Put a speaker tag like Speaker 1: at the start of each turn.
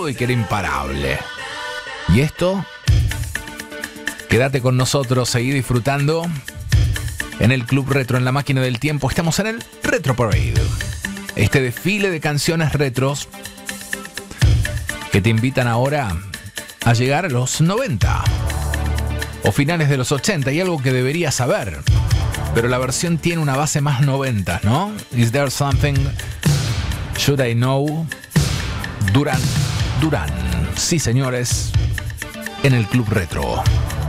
Speaker 1: todo y que era imparable. Y esto, quédate con nosotros, seguí disfrutando en el Club Retro, en la máquina del tiempo. Estamos en el Retro Parade, este desfile de canciones retros que te invitan ahora a llegar a los 90 o finales de los 80. Y algo que deberías saber, pero la versión tiene una base más 90, ¿no? Is there something should I know? Duran. Sí, señores, en el Club Retro.